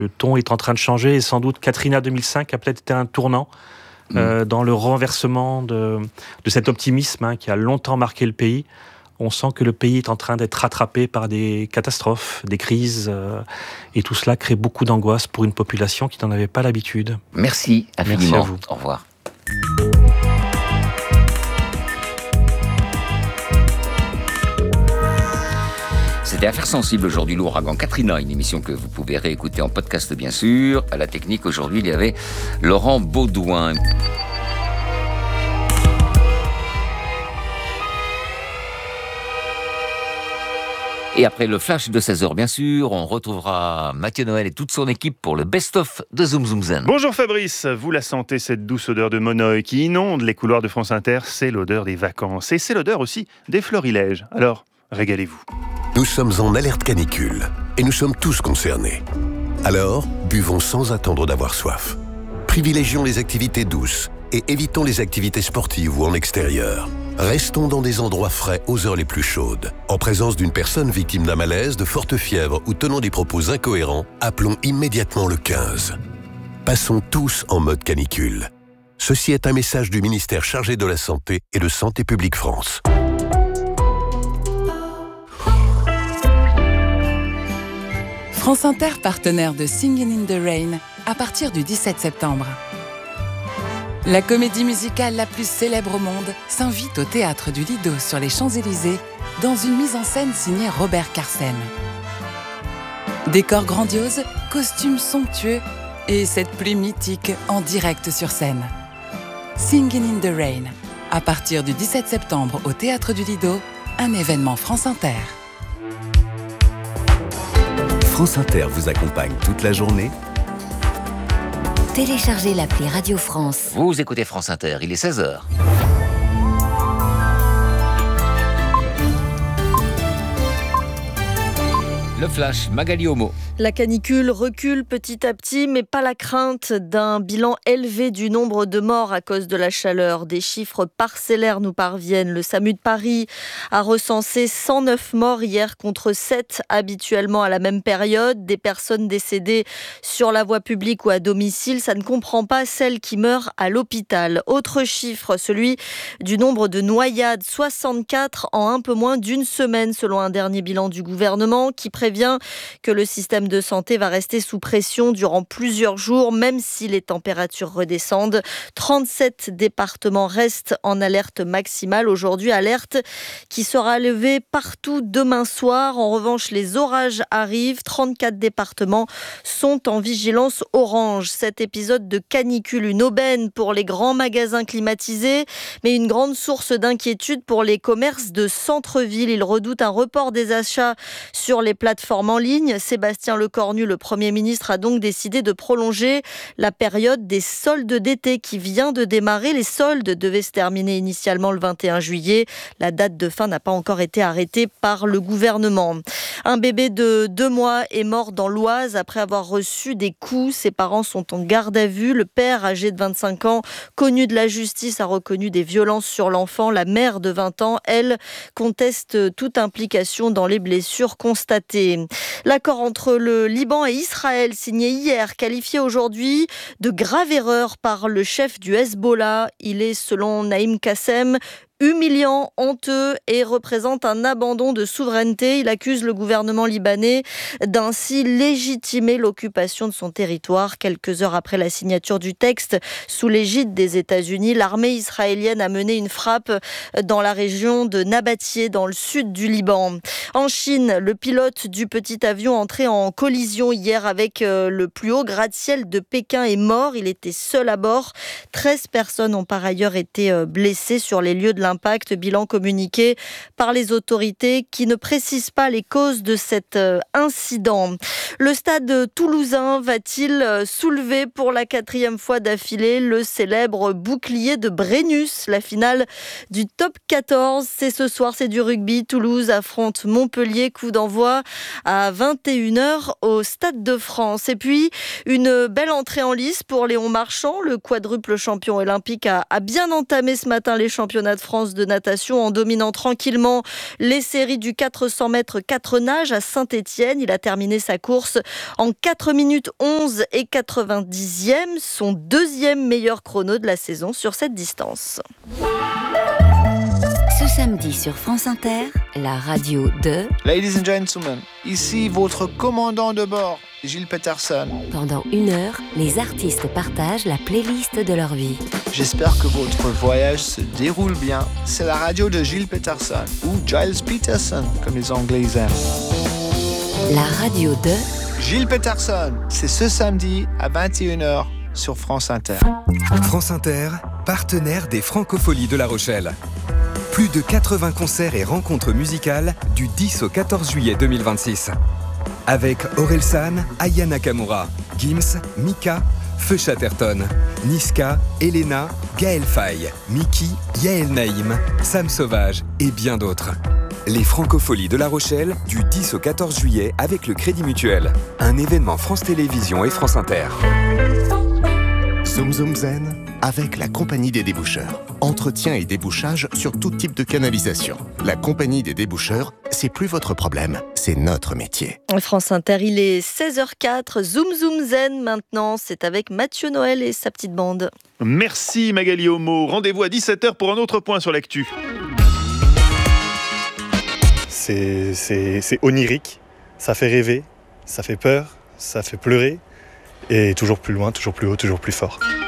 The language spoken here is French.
Le ton est en train de changer et sans doute Katrina 2005 a peut-être été un tournant dans le renversement de cet optimisme qui a longtemps marqué le pays. On sent que le pays est en train d'être rattrapé par des catastrophes, des crises, et tout cela crée beaucoup d'angoisse pour une population qui n'en avait pas l'habitude. Merci infiniment. Merci à vous. Au revoir. C'était Affaires sensibles aujourd'hui, l'ouragan Katrina, une émission que vous pouvez réécouter en podcast bien sûr. À la technique aujourd'hui, il y avait Laurent Baudouin. Et après le flash de 16h, bien sûr, on retrouvera Mathieu Noël et toute son équipe pour le best-of de Zoom Zoom Zen. Bonjour Fabrice, vous la sentez, cette douce odeur de monoeil qui inonde les couloirs de France Inter, c'est l'odeur des vacances et c'est l'odeur aussi des florilèges. Alors, régalez-vous. Nous sommes en alerte canicule et nous sommes tous concernés. Alors, buvons sans attendre d'avoir soif. Privilégions les activités douces et évitons les activités sportives ou en extérieur. Restons dans des endroits frais aux heures les plus chaudes. En présence d'une personne victime d'un malaise, de forte fièvre ou tenant des propos incohérents, appelons immédiatement le 15. Passons tous en mode canicule. Ceci est un message du ministère chargé de la Santé et de Santé publique France. France Inter, partenaire de Singin' in the Rain, à partir du 17 septembre. La comédie musicale la plus célèbre au monde s'invite au Théâtre du Lido sur les Champs-Élysées dans une mise en scène signée Robert Carsen. Décors grandioses, costumes somptueux et cette pluie mythique en direct sur scène. Singin' in the Rain, à partir du 17 septembre au Théâtre du Lido, un événement France Inter. France Inter vous accompagne toute la journée. Téléchargez l'appli Radio France. Vous écoutez France Inter, il est 16h. Le flash, Magali Homo. La canicule recule petit à petit, mais pas la crainte d'un bilan élevé du nombre de morts à cause de la chaleur. Des chiffres parcellaires nous parviennent. Le SAMU de Paris a recensé 109 morts hier contre 7 habituellement à la même période. Des personnes décédées sur la voie publique ou à domicile. Ça ne comprend pas celles qui meurent à l'hôpital. Autre chiffre, celui du nombre de noyades. 64 en un peu moins d'une semaine, selon un dernier bilan du gouvernement qui prévient que le système de santé va rester sous pression durant plusieurs jours, même si les températures redescendent. 37 départements restent en alerte maximale. Aujourd'hui, alerte qui sera levée partout demain soir. En revanche, les orages arrivent. 34 départements sont en vigilance orange. Cet épisode de canicule, une aubaine pour les grands magasins climatisés, mais une grande source d'inquiétude pour les commerces de centre-ville. Ils redoutent un report des achats sur les plateformes en ligne. Sébastien Lecornu, le Premier ministre, a donc décidé de prolonger la période des soldes d'été qui vient de démarrer. Les soldes devaient se terminer initialement le 21 juillet. La date de fin n'a pas encore été arrêtée par le gouvernement. Un bébé de 2 mois est mort dans l'Oise après avoir reçu des coups. Ses parents sont en garde à vue. Le père, âgé de 25 ans, connu de la justice, a reconnu des violences sur l'enfant. La mère de 20 ans, elle, conteste toute implication dans les blessures constatées. L'accord entre le Liban et Israël, signé hier, qualifié aujourd'hui de grave erreur par le chef du Hezbollah. Il est, selon Naïm Kassem, humiliant, honteux et représente un abandon de souveraineté. Il accuse le gouvernement libanais d'ainsi légitimer l'occupation de son territoire. Quelques heures après la signature du texte, sous l'égide des États-Unis, l'armée israélienne a mené une frappe dans la région de Nabatieh, dans le sud du Liban. En Chine, le pilote du petit avion entré en collision hier avec le plus haut gratte-ciel de Pékin est mort. Il était seul à bord. 13 personnes ont par ailleurs été blessées sur les lieux de l'impact. Bilan communiqué par les autorités qui ne précisent pas les causes de cet incident. Le stade toulousain va-t-il soulever pour la 4e fois d'affilée le célèbre bouclier de Brennus? La finale du top 14, c'est ce soir, c'est du rugby. Toulouse affronte Montpellier, coup d'envoi à 21h au Stade de France. Et puis, une belle entrée en lice pour Léon Marchand. Le quadruple champion olympique a bien entamé ce matin les championnats de France France de natation en dominant tranquillement les séries du 400 mètres 4 nages à Saint-Étienne. Il a terminé sa course en 4 minutes 11 et 90e, son deuxième meilleur chrono de la saison sur cette distance. Ce samedi sur France Inter, la radio de... Ladies and gentlemen, ici votre commandant de bord, Gilles Peterson. Pendant 1 heure, les artistes partagent la playlist de leur vie. J'espère que votre voyage se déroule bien. C'est la radio de Gilles Peterson, ou Giles Peterson, comme les Anglais aiment. La radio de... Gilles Peterson, c'est ce samedi à 21h sur France Inter. France Inter, partenaire des Francopholies de La Rochelle. Plus de 80 concerts et rencontres musicales du 10 au 14 juillet 2026. Avec Orelsan, Aya Nakamura, Gims, Mika, Feu Chatterton, Niska, Elena, Gaël Faye, Miki, Yael Naïm, Sam Sauvage et bien d'autres. Les Francopholies de La Rochelle du 10 au 14 juillet avec le Crédit Mutuel. Un événement France Télévisions et France Inter. Zoom Zoom Zen avec la Compagnie des déboucheurs. Entretien et débouchage sur tout type de canalisation. La Compagnie des déboucheurs, c'est plus votre problème, c'est notre métier. France Inter, il est 16h04. Zoom Zoom Zen maintenant, c'est avec Mathieu Noël et sa petite bande. Merci Magali Homo. Rendez-vous à 17h pour un autre point sur l'actu. C'est onirique, ça fait rêver, ça fait peur, ça fait pleurer, et toujours plus loin, toujours plus haut, toujours plus fort.